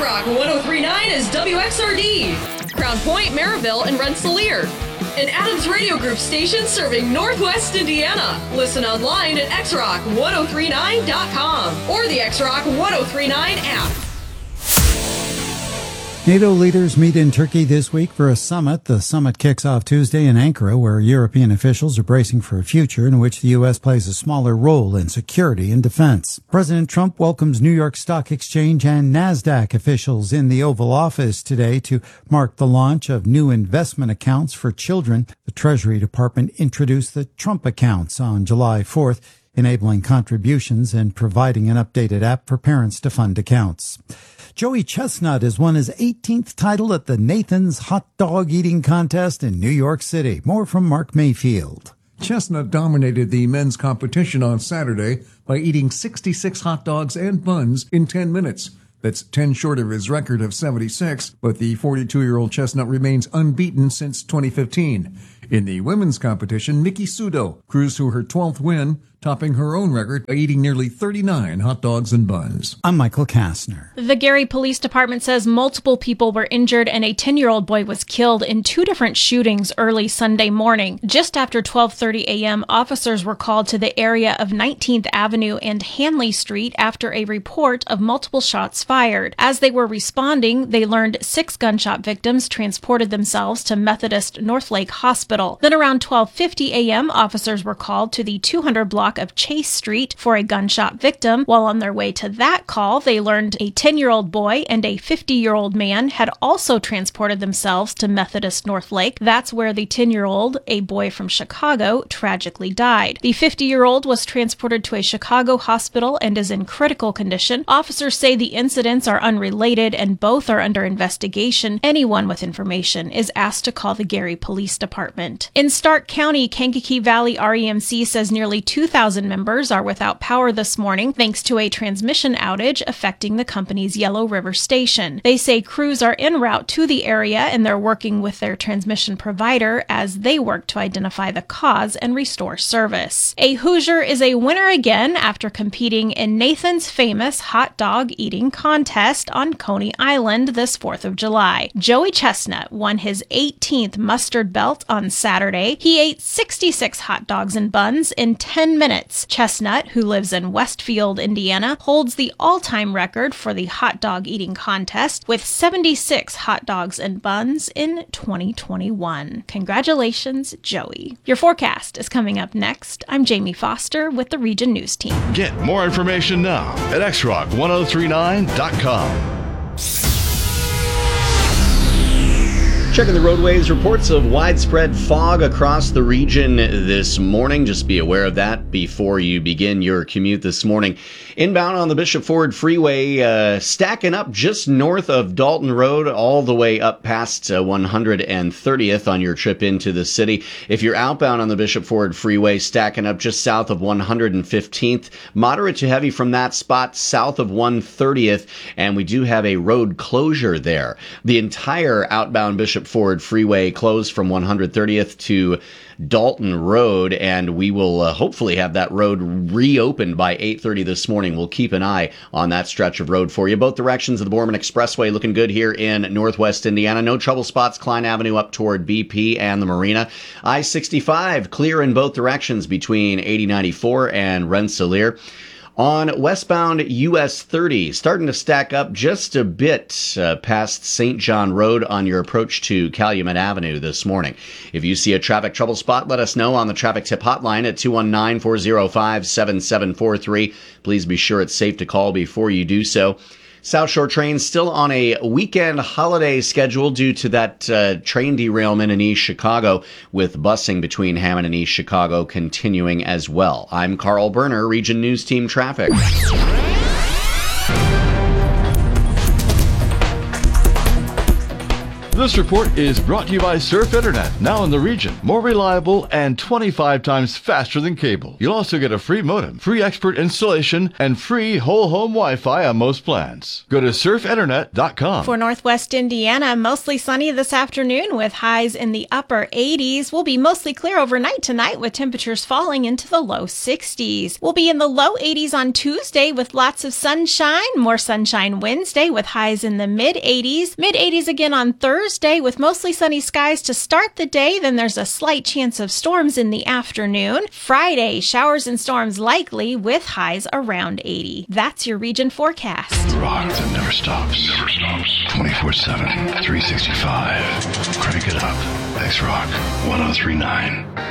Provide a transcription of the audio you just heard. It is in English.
X-Rock 103.9 is WXRD, Crown Point, Maryville, and Rensselaer. An Adams Radio Group station serving Northwest Indiana. Listen online at xrock1039.com or the X-Rock 1039 app. NATO leaders meet in Turkey this week for a summit. The summit kicks off Tuesday in Ankara, where European officials are bracing for a future in which the U.S. plays a smaller role in security and defense. President Trump welcomes New York Stock Exchange and NASDAQ officials in the Oval Office today to mark the launch of new investment accounts for children. The Treasury Department introduced the Trump accounts on July 4th, enabling contributions and providing an updated app for parents to fund accounts. Joey Chestnut has won his 18th title at the Nathan's Hot Dog Eating Contest in New York City. More from Mark Mayfield. Chestnut dominated the men's competition on Saturday by eating 66 hot dogs and buns in 10 minutes. That's 10 short of his record of 76, but the 42-year-old Chestnut remains unbeaten since 2015. In the women's competition, Nikki Sudo cruised to her 12th win, topping her own record by eating nearly 39 hot dogs and buns. I'm Michael Kastner. The Gary Police Department says multiple people were injured and a 10-year-old boy was killed in two different shootings early Sunday morning. Just after 12:30 a.m., officers were called to the area of 19th Avenue and Hanley Street after a report of multiple shots fired. As they were responding, they learned 6 gunshot victims transported themselves to Methodist Northlake Hospital. Then around 12:50 a.m., officers were called to the 200 block of Chase Street for a gunshot victim. While on their way to that call, they learned a 10-year-old boy and a 50-year-old man had also transported themselves to Methodist Northlake. That's where the 10-year-old, a boy from Chicago, tragically died. The 50-year-old was transported to a Chicago hospital and is in critical condition. Officers say the incidents are unrelated and both are under investigation. Anyone with information is asked to call the Gary Police Department. In Stark County, Kankakee Valley REMC says nearly 2,000 members are without power this morning thanks to a transmission outage affecting the company's Yellow River station. They say crews are en route to the area and they're working with their transmission provider as they work to identify the cause and restore service. A Hoosier is a winner again after competing in Nathan's famous hot dog eating contest on Coney Island this 4th of July. Joey Chestnut won his 18th mustard belt on Saturday. He ate 66 hot dogs and buns in 10 minutes. Chestnut, who lives in Westfield, Indiana, holds the all-time record for the hot dog eating contest with 76 hot dogs and buns in 2021. Congratulations, Joey. Your forecast is coming up next. I'm Jamie Foster with the Region News Team. Get more information now at xrock1039.com. Checking the roadways, reports of widespread fog across the region this morning. Just be aware of that before you begin your commute this morning. Inbound on the Bishop Ford Freeway, stacking up just north of Dalton Road, all the way up past 130th on your trip into the city. If you're outbound on the Bishop Ford Freeway, stacking up just south of 115th. Moderate to heavy from that spot south of 130th, and we do have a road closure there. The entire outbound Bishop Ford Freeway closed from 130th to Dalton Road, and we will hopefully have that road reopened by 8:30 this morning. We'll keep an eye on that stretch of road for you. Both directions of the Borman Expressway looking good here in Northwest Indiana. No trouble spots, Klein Avenue up toward BP and the Marina. I-65 clear in both directions between 8094 and Rensselaer. On westbound US 30, starting to stack up just a bit past St. John Road on your approach to Calumet Avenue this morning. If you see a traffic trouble spot, let us know on the traffic tip hotline at 219-405-7743. Please be sure it's safe to call before you do so. South Shore trains still on a weekend holiday schedule due to that train derailment in East Chicago, with busing between Hammond and East Chicago continuing as well. I'm Carl Berner, Region News Team Traffic. This report is brought to you by Surf Internet, now in the region. More reliable and 25 times faster than cable. You'll also get a free modem, free expert installation, and free whole home Wi-Fi on most plans. Go to surfinternet.com. For Northwest Indiana, mostly sunny this afternoon with highs in the upper 80s. We'll be mostly clear overnight tonight with temperatures falling into the low 60s. We'll be in the low 80s on Tuesday with lots of sunshine. More sunshine Wednesday with highs in the mid 80s. Mid 80s again on Thursday with mostly sunny skies to start the day. Then there's a slight chance of storms in the afternoon. Friday, showers and storms likely with highs around 80. That's your region forecast. Rock that never stops. 24/7, 365. Crank it up. X-Rock 1039.